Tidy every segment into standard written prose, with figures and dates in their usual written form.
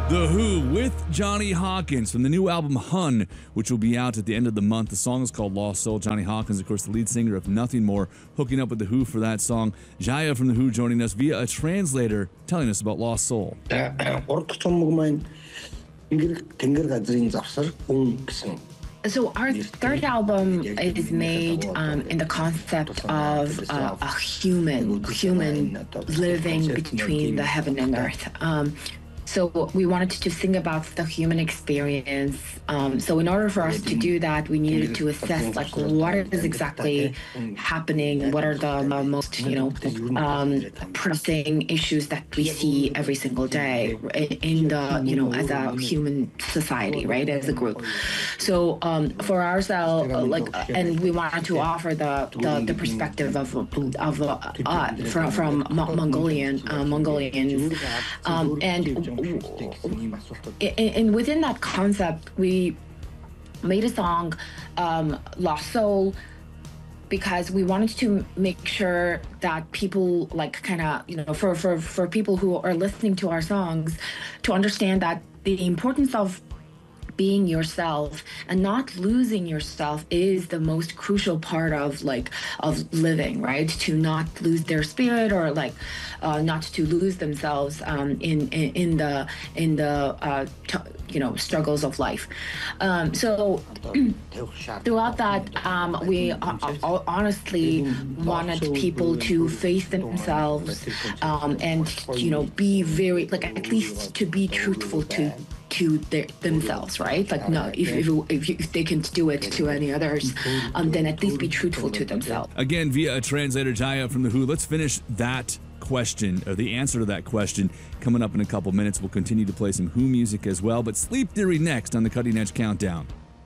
The Who with Johnny Hawkins from the new album Hun, which will be out at the end of the month. The song is called Lost Soul. Johnny Hawkins, of course, the lead singer of Nothing More, hooking up with The Who for that song. Jaya from The Who joining us via a translator, telling us about Lost Soul. So our third album is made in the concept of a human living between the heaven and earth. So we wanted to think about the human experience. So in order for us to do that, we needed to assess like what is exactly happening, what are the most pressing issues that we see every single day in the as a human society, right, as a group. So for ourselves, and we wanted to offer the perspective of from Mongolians, and within that concept, we made a song, Lost Soul, because we wanted to make sure that people for people who are listening to our songs to understand that the importance of being yourself and not losing yourself is the most crucial part of living, right? To not lose their spirit or not to lose themselves in the struggles of life. So throughout that, we honestly wanted people to face themselves and be very at least to be truthful to themselves, right? No, if they can do it to any others, then at least be truthful to themselves. Again, via a translator, Jaya from The Who. Let's finish that question, or the answer to that question, coming up in a couple minutes. We'll continue to play some Who music as well, but Sleep Theory next on the Cutting Edge Countdown.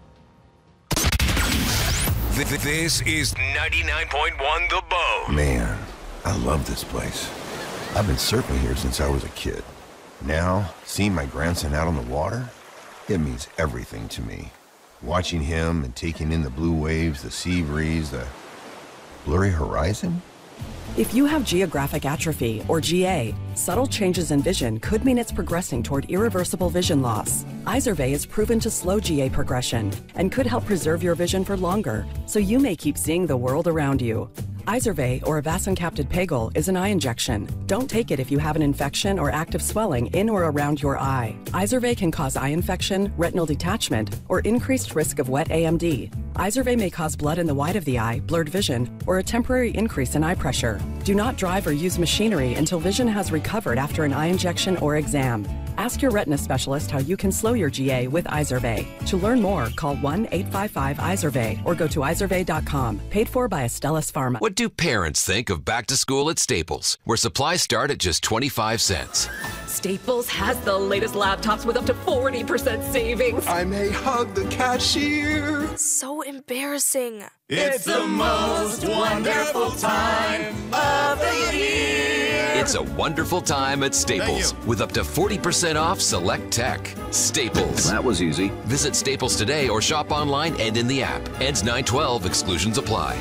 This is 99.1 The Bone. Man, I love this place. I've been surfing here since I was a kid. Now, seeing my grandson out on the water, it means everything to me. Watching him and taking in the blue waves, the sea breeze, the blurry horizon. If you have geographic atrophy, or GA, subtle changes in vision could mean it's progressing toward irreversible vision loss. Izervay is proven to slow GA progression and could help preserve your vision for longer, so you may keep seeing the world around you. Izervay, or avacincaptad pegol, is an eye injection. Don't take it if you have an infection or active swelling in or around your eye. Izervay can cause eye infection, retinal detachment, or increased risk of wet AMD. Izervay may cause blood in the white of the eye, blurred vision, or a temporary increase in eye pressure. Do not drive or use machinery until vision has recovered after an eye injection or exam. Ask your retina specialist how you can slow your GA with Izervay. To learn more, call 1-855-IZERVAY or go to izervay.com. Paid for by Astellas Pharma. What do parents think of back to school at Staples, where supplies start at just 25 cents? Staples has the latest laptops with up to 40% savings. I may hug the cashier. So embarrassing. It's the most wonderful time of the year. It's a wonderful time at Staples with up to 40% off select tech. Staples. That was easy. Visit Staples today or shop online and in the app. Ends 9/12. Exclusions apply.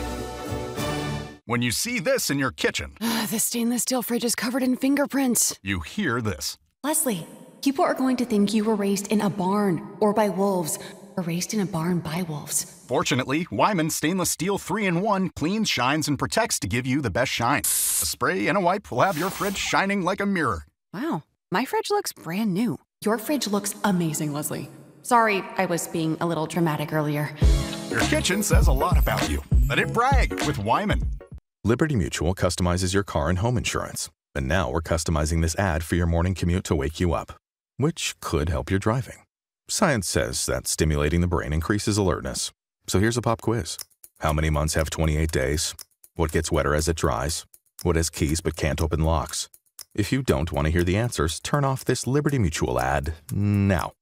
When you see this in your kitchen, the stainless steel fridge is covered in fingerprints. You hear this. Leslie, people are going to think you were raised in a barn or by wolves, or raised in a barn by wolves. Fortunately, Wyman Stainless Steel 3-in-1 cleans, shines, and protects to give you the best shine. A spray and a wipe will have your fridge shining like a mirror. Wow, my fridge looks brand new. Your fridge looks amazing, Leslie. Sorry, I was being a little dramatic earlier. Your kitchen says a lot about you. Let it brag with Wyman. Liberty Mutual customizes your car and home insurance. And now we're customizing this ad for your morning commute to wake you up, which could help your driving. Science says that stimulating the brain increases alertness. So here's a pop quiz. How many months have 28 days? What gets wetter as it dries? What has keys but can't open locks? If you don't want to hear the answers, turn off this Liberty Mutual ad now.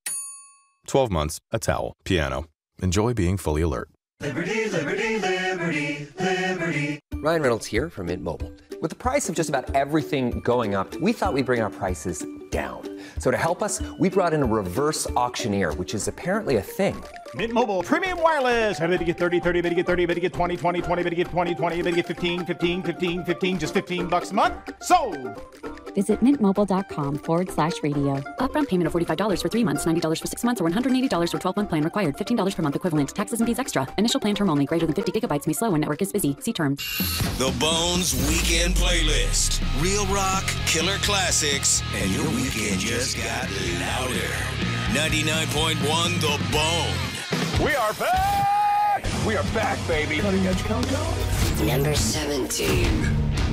12 months, a towel, piano. Enjoy being fully alert. Liberty, liberty, liberty, liberty. Ryan Reynolds here from Mint Mobile. With the price of just about everything going up, we thought we'd bring our prices down. So to help us, we brought in a reverse auctioneer, which is apparently a thing. Mint Mobile Premium Wireless. How to get 30, 30, how to get 30, how to get 20, 20, 20, how to get 20, 20, how to get 15, 15, 15, 15, just $15 a month? Sold! Visit mintmobile.com/radio. Upfront payment of $45 for 3 months, $90 for 6 months, or $180 for 12-month plan required. $15 per month equivalent. Taxes and fees extra. Initial plan term only. Greater than 50 gigabytes may slow when network is busy. See terms. The Bones Weekend Playlist. Real rock, killer classics, and your weekend just got louder. 99.1 The Bone. We are back! We are back, baby. Cutting Edge Countdown. Number 17.